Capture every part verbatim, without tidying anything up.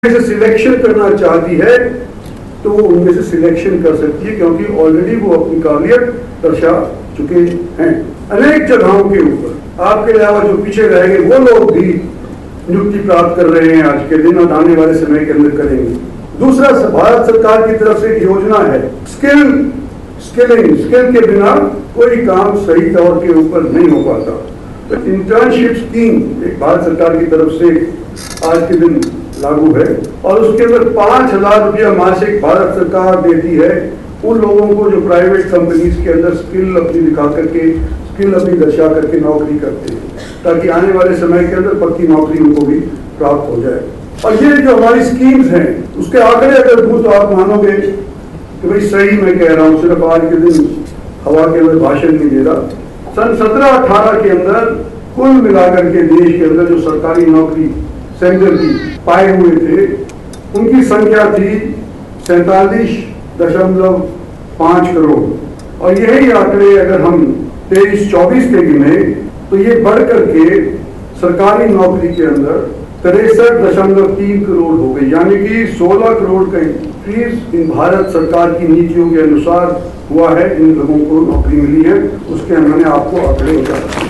से सिलेक्शन करना चाहती है तो वो उनमें से सिलेक्शन कर सकती है, क्योंकि ऑलरेडी वो अपनी काबिलियत दर्शा चुके हैं। अनेक जगहों के ऊपर आपके अलावा जो पीछे रह गए वो लोग भी नियुक्ति प्राप्त कर रहे हैं, आज के दिन और आने वाले समय के अंदर करेंगे। दूसरा, भारत सरकार की तरफ से एक योजना है स्किल स्किलिंग स्किल के बिना कोई काम सही तौर के ऊपर नहीं हो पाता। तो इंटर्नशिप स्कीम एक भारत सरकार की तरफ से आज के दिन लागू है और उसके अंदर पांच हजार रुपया मासिक भारत सरकार देती है उन लोगों को जो प्राइवेट कंपनीज के अंदर स्किल अपनी दिखा करके स्किल अपनी दर्शा करके नौकरी करते हैं, ताकि आने वाले समय के अंदर पक्की नौकरी उनको भी प्राप्त हो जाए। और ये जो हमारी स्कीम्स हैं उसके आंकड़े अगर दूँ तो आप मानोगे कि भाई सही मैं कह रहा हूँ, सिर्फ आज के दिन हवा के अंदर भाषण नहीं दे रहा। सन सत्रह अठारह के अंदर कुल मिलाकर के देश के अंदर जो सरकारी नौकरी सेंटर की पाए हुए थे उनकी संख्या थी सैतालीस दशमलव पांच करोड़ और यही आंकड़े अगर हम तेईस चौबीस के गिने तो ये बढ़ करके सरकारी नौकरी के अंदर तिरसठ दशमलव तीन करोड़ हो गई, यानी कि सोलह करोड़ का इंक्रीज इन भारत सरकार की नीतियों के अनुसार हुआ है। इन लोगों को नौकरी मिली है, उसके मैंने आपको आंकड़े बताए।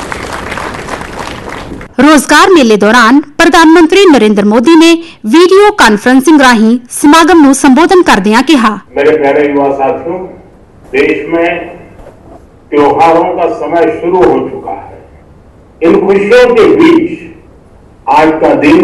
रोजगार मेले दौरान प्रधानमंत्री नरेंद्र मोदी ने वीडियो कांफ्रेंसिंग राही समागम ਨੂੰ संबोधन करदियां कहा, मेरे प्यारे युवा साथियों, देश में त्योहारों का समय शुरू हो चुका है। इन खुशियों के बीच आज का दिन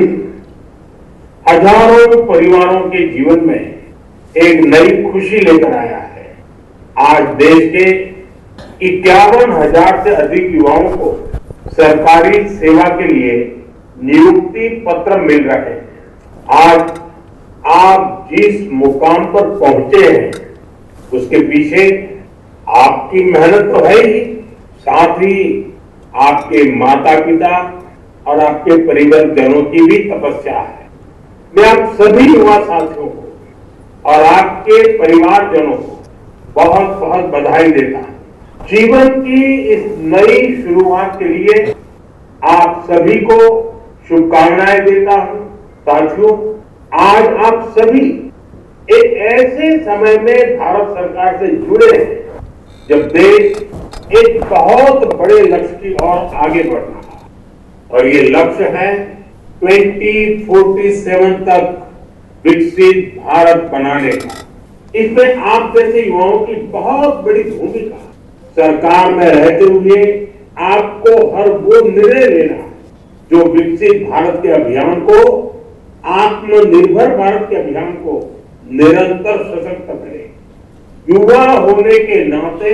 हजारों परिवारों के जीवन में एक नई खुशी लेकर आया है। आज देश के इक्यावन हजार से अधिक युवाओं को सरकारी सेवा के लिए नियुक्ति पत्र मिल रहे हैं। आज आप जिस मुकाम पर पहुंचे हैं उसके पीछे आपकी मेहनत तो है ही, साथ ही आपके माता पिता और आपके परिवारजनों की भी तपस्या है। मैं आप सभी युवा साथियों को और आपके परिवारजनों को बहुत बहुत बधाई देता हूं। जीवन की इस नई शुरुआत के लिए आप सभी को शुभकामनाएं देता हूं। साथियों, आज आप सभी एक ऐसे समय में भारत सरकार से जुड़े हैं जब देश एक बहुत बड़े लक्ष्य की ओर आगे बढ़ रहा है और ये लक्ष्य है बीस सैंतालीस तक विकसित भारत बनाने का। इसमें आप जैसे युवाओं की बहुत बड़ी भूमिका है। सरकार में रहते हुए आपको हर वो निर्णय लेना जो विकसित भारत के अभियान को, आत्मनिर्भर भारत के अभियान को निरंतर सशक्त करे। युवा होने के नाते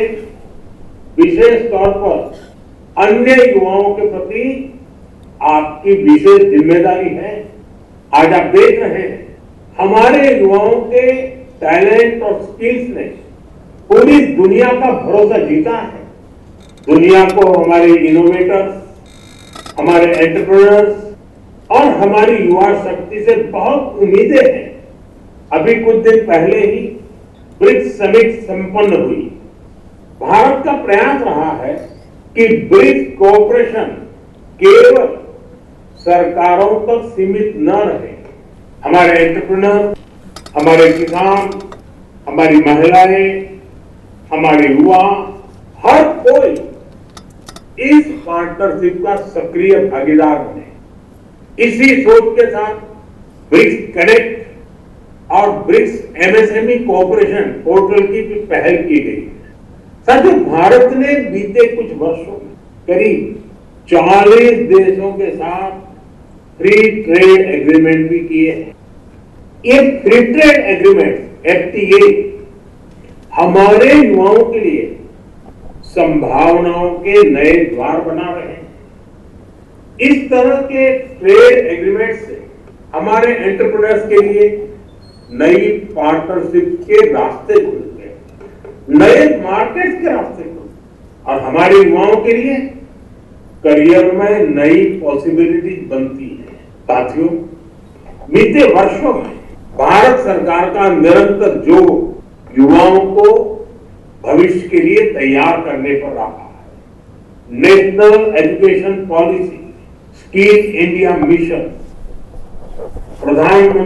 विशेष तौर पर अन्य युवाओं के प्रति आपकी विशेष जिम्मेदारी है। आज आप देख रहे हैं हमारे युवाओं के टैलेंट और स्किल्स ने पूरी दुनिया का भरोसा जीता है। दुनिया को हमारे इनोवेटर्स, हमारे एंटरप्रेन्योर्स और हमारी युवा शक्ति से बहुत उम्मीदें हैं। अभी कुछ दिन पहले ही ब्रिक्स समिट संपन्न हुई। भारत का प्रयास रहा है कि ब्रिक्स कोऑपरेशन केवल सरकारों तक सीमित न रहे। हमारे एंटरप्रेन्योर, हमारे किसान, हमारी महिलाएं, हमारे युवा, हर कोई इस पार्टनरशिप का सक्रिय भागीदार बने। इसी सोच के साथ ब्रिक्स कनेक्ट और ब्रिक्स एमएसएमई कोऑपरेशन पोर्टल की भी पहल की गई है। साथियों, भारत ने बीते कुछ वर्षों में करीब चालीस देशों के साथ फ्री ट्रेड एग्रीमेंट भी किए हैं। ये फ्री ट्रेड एग्रीमेंट एफटीए हमारे युवाओं के लिए संभावनाओं के नए द्वार बना रहे हैं। इस तरह के ट्रेड एग्रीमेंट से हमारे एंटरप्रेन्योर्स के लिए नई पार्टनरशिप के रास्ते खुलते हैं, नए मार्केट के रास्ते खुलते और हमारे युवाओं के लिए करियर में नई पॉसिबिलिटीज बनती है। साथियों, बीते वर्षों में भारत सरकार का निरंतर जो युवाओं को भविष्य के लिए तैयार करने पर रहा है, national education policy, skill India mission, प्रधानमंत्री